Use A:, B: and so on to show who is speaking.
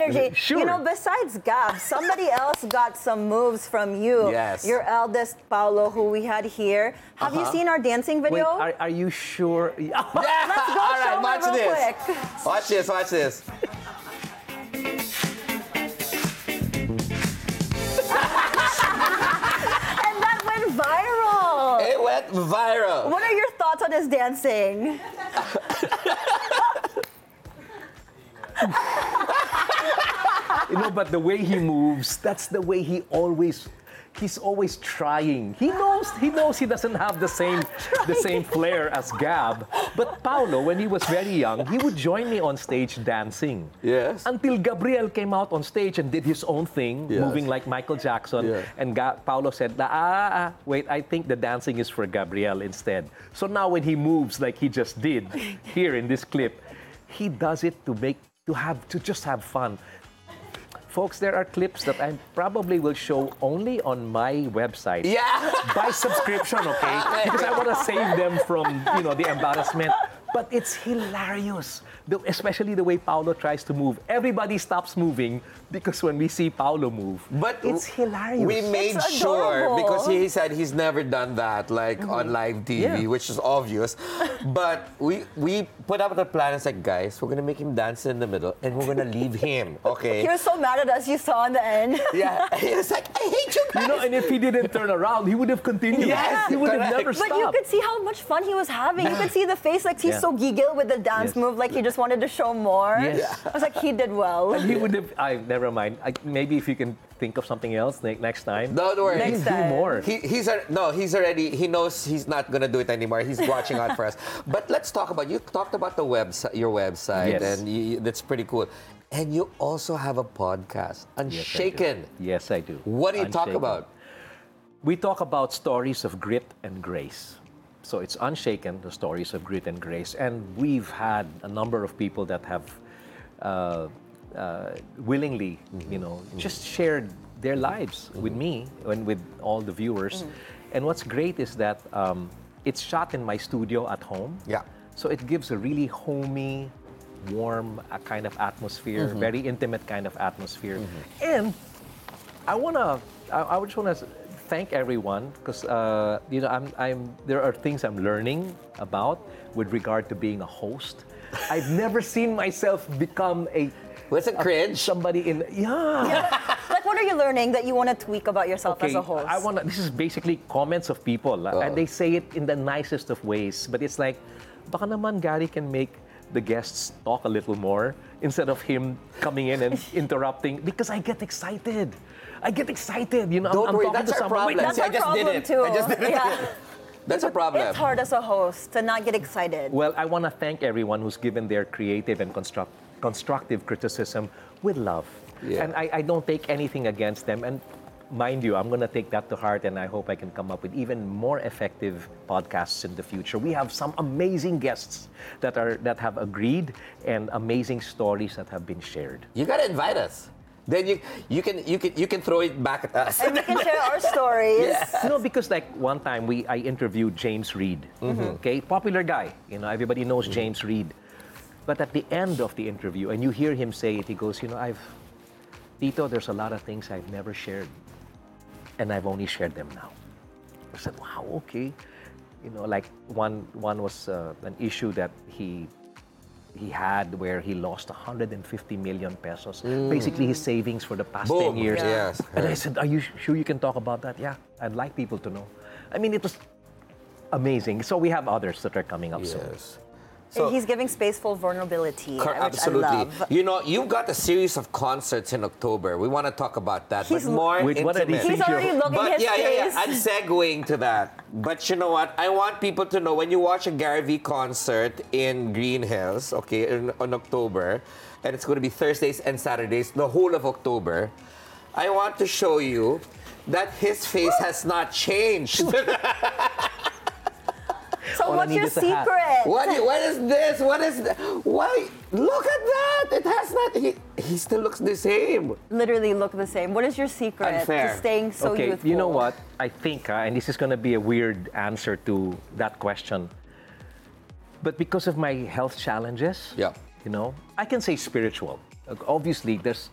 A: energy.
B: Sure.
A: You know, besides Gab, somebody else got some moves from you.
C: Yes.
A: Your eldest, Paolo, who we had here. Have you seen our dancing
B: Wait,
A: video?
B: are you sure?
A: Let's go
C: All right,
A: show
C: watch
A: them real
C: this.
A: quick.
C: Watch this, watch this.
A: And that went viral.
C: It went viral.
A: What are your thoughts on his dancing?
B: But the way he moves, that's the way he's always trying. He knows he doesn't have the same flair as Gab. But Paolo, when he was very young, he would join me on stage dancing.
C: Yes.
B: Until Gabriel came out on stage and did his own thing,
C: Yes.
B: moving like Michael Jackson.
C: Yeah.
B: And Paolo said, wait, I think the dancing is for Gabriel instead. So now when he moves like he just did here in this clip, he does it to just have fun. Folks, there are clips that I probably will show only on my website.
C: Yeah.
B: By subscription, okay? Because I want to save them from, the embarrassment. But it's hilarious, especially the way Paolo tries to move. Everybody stops moving because when we see Paolo move,
C: But
B: it's hilarious.
C: We made
A: It's
C: sure,
A: adorable.
C: because he said he's never done that, on live TV,
B: Yeah.
C: which is obvious. But we put up the plan and said, guys, we're gonna make him dance in the middle, and we're gonna leave him, okay?
A: He was so mad at us, you saw in the end.
C: Yeah, he was like, I hate you guys.
B: and if he didn't turn around, he would have continued.
C: Yes,
B: he would have
C: correct.
B: never
A: But
B: stopped.
A: you could see how much fun he was having. You could see the face, like he's so giggle with the dance
B: Yes.
A: move, like he just wanted to show more.
B: Yes.
A: I was like, he did well.
B: And he would have. Never mind. Maybe if you can think of something else next time.
C: Don't worry.
A: Next
B: do
A: time.
B: more.
C: He's already, he knows he's not gonna do it anymore. He's watching out for us. But let's talk about, you talked about your website,
B: Yes.
C: and that's pretty cool. And you also have a podcast, Unshaken.
B: Yes, I do.
C: What do you talk
B: Unshaken.
C: about?
B: We talk about stories of grit and grace. So it's Unshaken, the stories of grit and grace. And we've had a number of people that have willingly, just shared their lives with me and with all the viewers. And what's great is that it's shot in my studio at home.
C: Yeah.
B: So it gives a really homey, warm kind of atmosphere, very intimate kind of atmosphere. And I just want to thank everyone because there are things I'm learning about with regard to being a host. I've never seen myself become
C: Was it cringe?
B: somebody in
A: Like, what are you learning that you want to tweak about yourself as a host?
B: This is basically comments of people, and they say it in the nicest of ways. But it's like, baka naman Gary can make the guests talk a little more instead of him coming in and interrupting, because I get excited. I'm
C: Don't worry,
B: talking
C: that's
B: to
C: our
B: someone.
C: problem.
B: Wait,
A: That's
C: See, I
A: our
C: just did
A: problem
C: it.
A: too.
C: I just did it.
A: Yeah.
C: That's a problem.
A: It's hard as a host to not get excited.
B: Well, I want to thank everyone who's given their creative and constructive criticism with love.
C: Yeah.
B: And I don't take anything against them. And mind you, I'm going to take that to heart, and I hope I can come up with even more effective podcasts in the future. We have some amazing guests that have agreed, and amazing stories that have been shared.
C: You gotta invite us. Then you can throw it back at us.
A: And we can share our stories.
B: Because like one time I interviewed James Reid. Okay, popular guy. Everybody knows James Reid. But at the end of the interview, and you hear him say it, he goes, Tito, there's a lot of things I've never shared, and I've only shared them now. I said, wow, okay. Like one was an issue that he had where he lost 150 million pesos. Basically his savings for the past 10 years.
C: Yes.
B: And I said, are you sure you can talk about that? Yeah, I'd like people to know. I mean, it was amazing. So we have others that are coming up soon.
C: Yes. So,
A: He's giving space for vulnerability, which
C: absolutely.
A: I love.
C: You've got a series of concerts in October. We want to talk about that,
A: He's-
C: but more
B: Wait, what are
C: intimate.
B: these
A: He's already looking
C: But
A: his face.
C: I'm segueing to that. But you know what? I want people to know when you watch a Gary V concert in Green Hills, okay, on October, and it's going to be Thursdays and Saturdays, the whole of October, I want to show you that his face has not changed.
A: So
B: All I
A: what's
B: need
A: your
B: is a hat.
A: secret?
C: What is this? What is that? Why? Look at that! It has not. He still looks the same.
A: Literally look the same. What is your secret
C: Unfair.
A: to staying so
B: Okay,
A: youthful?
B: you know what? I think, and this is going to be a weird answer to that question, but because of my health challenges,
C: Yeah.
B: I can say spiritual. Obviously, there's